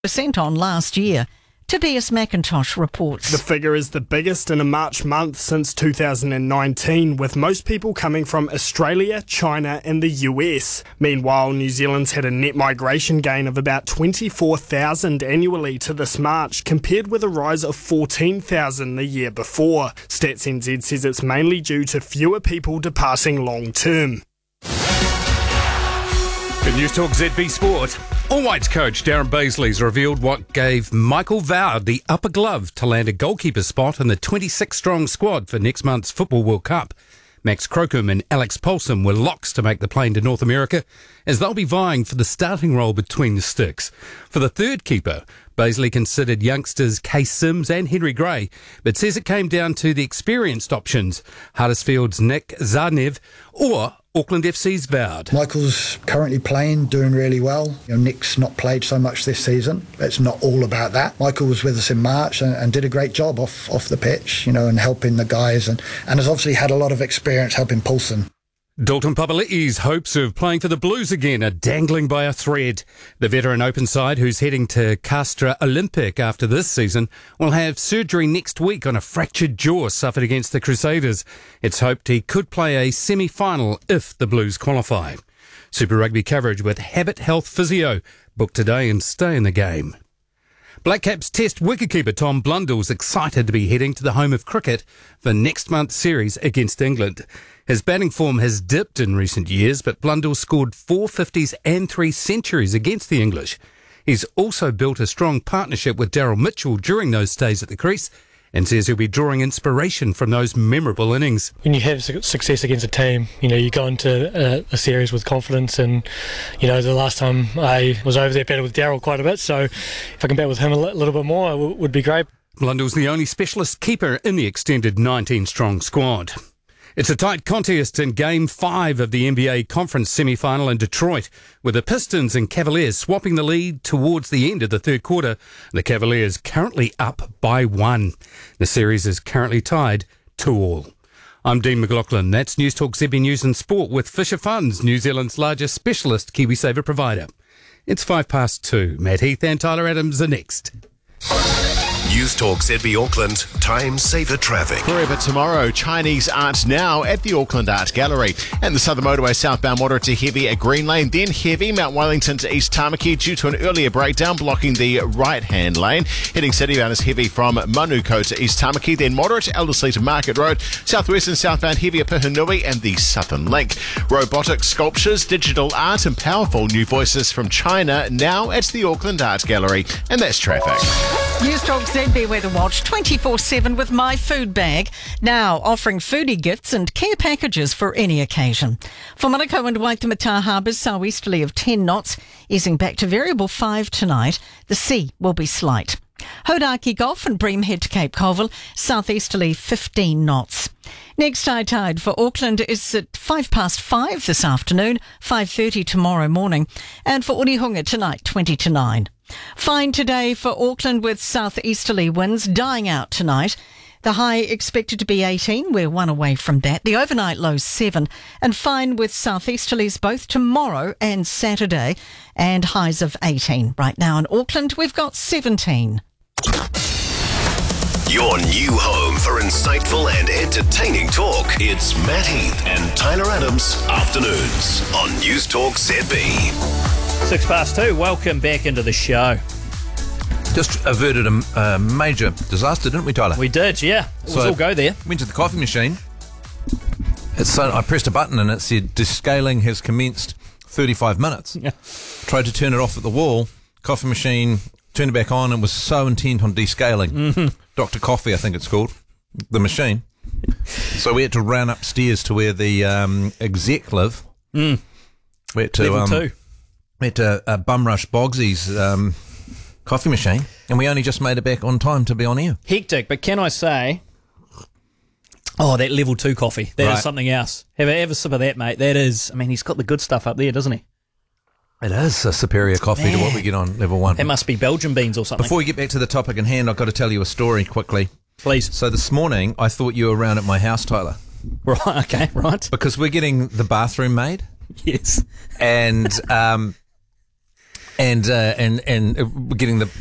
on last year. Tobias McIntosh reports. The figure is the biggest in a March month since 2019, with most people coming from Australia, China and the US. Meanwhile, New Zealand's had a net migration gain of about 24,000 annually to this March, compared with a rise of 14,000 the year before. Stats NZ says it's mainly due to fewer people departing long term. Good News Talk ZB Sport. All Whites coach Darren Bazley's revealed what gave Michael Vowd the upper glove to land a goalkeeper spot in the 26-strong squad for next month's Football World Cup. Max Crocombe and Alex Paulson were locks to make the plane to North America, as they'll be vying for the starting role between the sticks. For the third keeper, Bazley considered youngsters Case Sims and Henry Gray, but says it came down to the experienced options, Huddersfield's Nick Zarnev or Auckland FC's Vowd. Michael's currently playing, doing really well. Nick's not played so much this season. It's not all about that. Michael was with us in March and did a great job off the pitch, and helping the guys and has obviously had a lot of experience helping Paulson. Dalton Papali'i's hopes of playing for the Blues again are dangling by a thread. The veteran open side, who's heading to Castra Olympic after this season, will have surgery next week on a fractured jaw suffered against the Crusaders. It's hoped he could play a semi-final if the Blues qualify. Super Rugby coverage with Habit Health Physio. Book today and stay in the game. Black Caps Test wicketkeeper Tom Blundell's excited to be heading to the home of cricket for next month's series against England. His batting form has dipped in recent years, but Blundell scored 4 50s and 3 centuries against the English. He's also built a strong partnership with Daryl Mitchell during those stays at the crease, and says he'll be drawing inspiration from those memorable innings. When you have success against a team, you go into a series with confidence, and the last time I was over there, battled with Daryl quite a bit, so if I can bat with him a little bit more, it would be great. Blundell's the only specialist keeper in the extended 19-strong squad. It's a tight contest in Game 5 of the NBA Conference semi-final in Detroit, with the Pistons and Cavaliers swapping the lead towards the end of the third quarter. The Cavaliers currently up by 1. The series is currently tied 2-2. I'm Dean McLaughlin. That's News Talk ZB News and Sport with Fisher Funds, New Zealand's largest specialist KiwiSaver provider. It's 2:05. Matt Heath and Tyler Adams are next. News Talk ZB Auckland, time saver traffic. Forever Tomorrow, Chinese art now at the Auckland Art Gallery. And the Southern Motorway southbound moderate to heavy at Green Lane, then heavy Mount Wellington to East Tamaki due to an earlier breakdown blocking the right-hand lane. Heading citybound is heavy from Manuko to East Tamaki, then moderate Elderslie to Market Road. Southwest and southbound heavy at Puhinui and the Southern Link. Robotic sculptures, digital art and powerful new voices from China now at the Auckland Art Gallery. And that's traffic. News Talk ZB Weather Watch 24/7 with My Food Bag, now offering foodie gifts and care packages for any occasion. For Manukau and Waitemata Harbours, southeasterly of 10 knots, easing back to variable 5 tonight. The sea will be slight. Hodaki Gulf and Breamhead to Cape Colville, southeasterly 15 knots. Next high tide for Auckland is at 5:05 this afternoon, 5:30 tomorrow morning, and for Urihunga tonight 20 to 9. Fine today for Auckland with southeasterly winds dying out tonight. The high expected to be 18. We're 1 away from that. The overnight low 7. And fine with southeasterlies both tomorrow and Saturday, and highs of 18. Right now in Auckland, we've got 17. Your new home for insightful and entertaining talk. It's Matt Heath and Tyler Adams afternoons on News Talk ZB. 2:06. Welcome back into the show. Just averted a major disaster, didn't we, Tyler? We did, yeah. Let's all go there. Went to the coffee machine. I pressed a button and it said descaling has commenced 35 minutes. Yeah. Tried to turn it off at the wall. Coffee machine turned it back on and was so intent on descaling. Mm-hmm. Dr. Coffee, I think it's called, the machine. So we had to run upstairs to where the exec live. Mm. We had to, Level 2. We had to bum rush Boggsy's coffee machine, and we only just made it back on time to be on air. Hectic, but can I say, that level 2 coffee, that is something else. Have a sip of that, mate. That is, he's got the good stuff up there, doesn't he? It is a superior coffee to what we get on level 1. That must be Belgian beans or something. Before we get back to the topic in hand, I've got to tell you a story quickly. Please. So this morning, I thought you were around at my house, Tyler. Right, okay, right. Because we're getting the bathroom made. Yes. And and getting the